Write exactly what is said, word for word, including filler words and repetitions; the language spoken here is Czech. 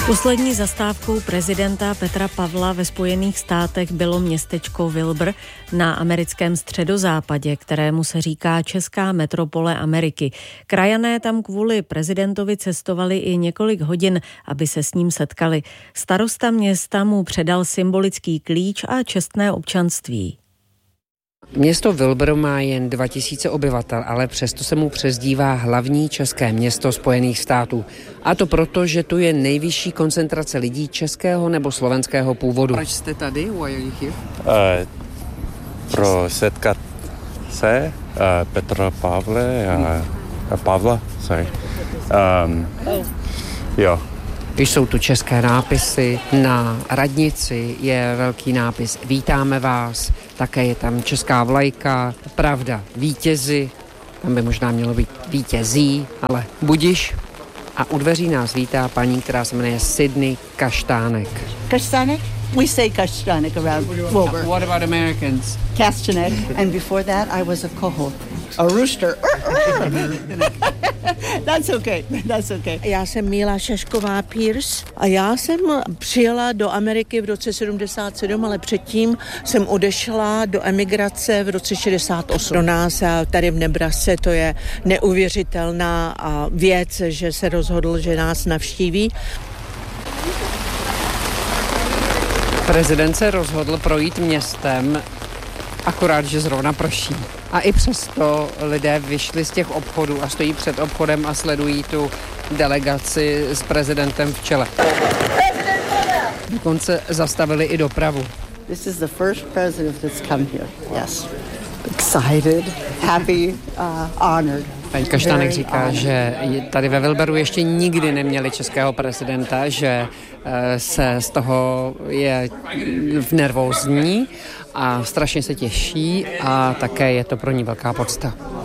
Poslední zastávkou prezidenta Petra Pavla ve Spojených státech bylo městečko Wilbur na americkém středozápadě, kterému se říká Česká metropole Ameriky. Krajané tam kvůli prezidentovi cestovali i několik hodin, aby se s ním setkali. Starosta města mu předal symbolický klíč a čestné občanství. Město Wilbur má jen dva tisíce obyvatel, ale přesto se mu přezdívá hlavní české město Spojených států. A to proto, že tu je nejvyšší koncentrace lidí českého nebo slovenského původu. Proč jste tady? Why are you here? Uh, pro setkat se uh, Petra Pavle a, a Pavla, sorry. Um, jo. Jsou tu české nápisy, na radnici je velký nápis Vítáme vás, také je tam česká vlajka, pravda, vítězi, tam by možná mělo být vítězí, ale budiš. A u dveří nás vítá paní, která se jmenuje Sydney Kaštánek. Kaštánek? We say Kaštánek around Wilbur. What about Americans? Kaštánek, and before that I was a cohort. A rooster. That's okay, that's okay. Já jsem Míla Šašková Pierce a já jsem přijela do Ameriky v roce sedmdesát sedm, ale předtím jsem odešla do emigrace v roce šedesát osm. Pro nás tady v Nebrasce to je neuvěřitelná věc, že se rozhodl, že nás navštíví. Prezident se rozhodl projít městem, akorát, že zrovna prší. A i přesto lidé vyšli z těch obchodů a stojí před obchodem a sledují tu delegaci s prezidentem v čele. Dokonce zastavili i dopravu. This is the first president that's come here. Yes. Excited, happy, uh, honored. Paní Kaštánek říká, že tady ve Wilburu ještě nikdy neměli českého prezidenta, že se z toho je nervózní a strašně se těší a také je to pro ní velká podsta.